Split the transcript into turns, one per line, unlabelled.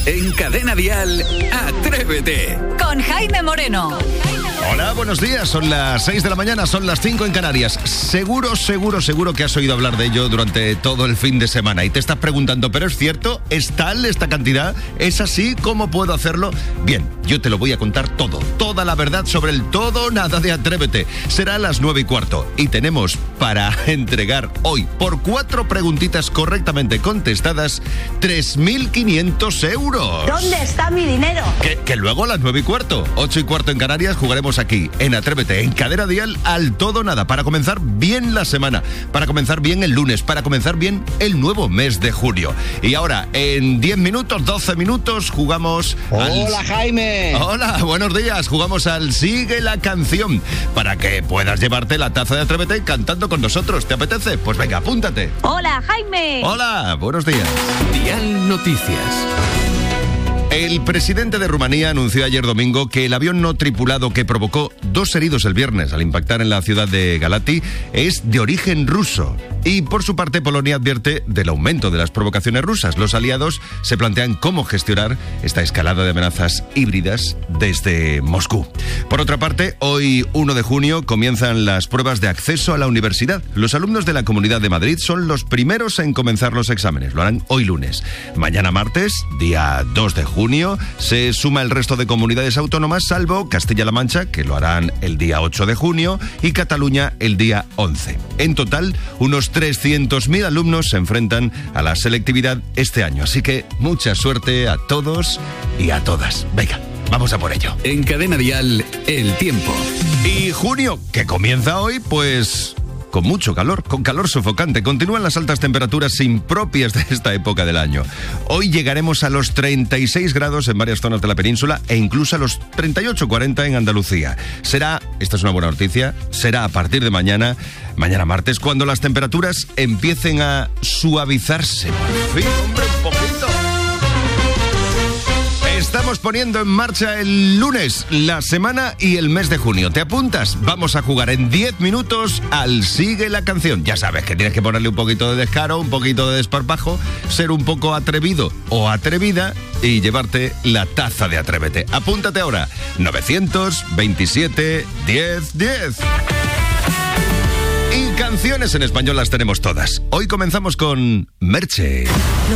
En Cadena Dial, Atrévete.
Con Jaime Moreno.
Hola, buenos días. Son las 6 de la mañana, son las 5 en Canarias. Seguro que has oído hablar de ello durante todo el fin de semana. Y te estás preguntando, ¿pero es cierto? ¿Es tal esta cantidad? ¿Es así? ¿Cómo puedo hacerlo? Bien, yo te lo voy a contar todo. Toda la verdad sobre el todo o nada de Atrévete. Será a las 9:15. Y tenemos para entregar hoy, por 4 preguntitas correctamente contestadas, 3.500 euros.
¿Dónde está mi dinero?
Que luego a las 9:15, 8:15 en Canarias, jugaremos aquí, en Atrévete, en Cadena Dial, al todo o nada, para comenzar bien la semana, para comenzar bien el lunes, para comenzar bien el nuevo mes de junio. Y ahora, en 10 minutos, 12 minutos, jugamos
Hola, Jaime.
Hola, buenos días. Jugamos al Sigue la Canción, para que puedas llevarte la taza de Atrévete cantando con nosotros. ¿Te apetece? Pues venga, apúntate.
Hola, Jaime.
Hola, buenos días.
Dial Noticias.
El presidente de Rumanía anunció ayer domingo que el avión no tripulado que provocó 2 heridos el viernes al impactar en la ciudad de Galați es de origen ruso. Y por su parte, Polonia advierte del aumento de las provocaciones rusas. Los aliados se plantean cómo gestionar esta escalada de amenazas híbridas desde Moscú. Por otra parte, hoy 1 de junio comienzan las pruebas de acceso a la universidad. Los alumnos de la Comunidad de Madrid son los primeros en comenzar los exámenes. Lo harán hoy lunes. Mañana martes, día 2 de junio, se suma el resto de comunidades autónomas, salvo Castilla-La Mancha, que lo harán el día 8 de junio, y Cataluña el día 11. En total, unos 300.000 alumnos se enfrentan a la selectividad este año. Así que mucha suerte a todos y a todas. Venga, vamos a por ello.
En Cadena Dial, el tiempo.
Y junio, que comienza hoy, pues con mucho calor, con calor sofocante. Continúan las altas temperaturas impropias de esta época del año. Hoy llegaremos a los 36 grados en varias zonas de la península e incluso a los 38-40 en Andalucía. Será, esta es una buena noticia, será a partir de mañana martes, cuando las temperaturas empiecen a suavizarse. Por fin, hombre, un poquito. Estamos poniendo en marcha el lunes, la semana y el mes de junio. ¿Te apuntas? Vamos a jugar en 10 minutos al Sigue la Canción. Ya sabes que tienes que ponerle un poquito de descaro, un poquito de desparpajo, ser un poco atrevido o atrevida y llevarte la taza de Atrévete. Apúntate ahora, 927 10 10. Y canciones en español las tenemos todas. Hoy comenzamos con Merche.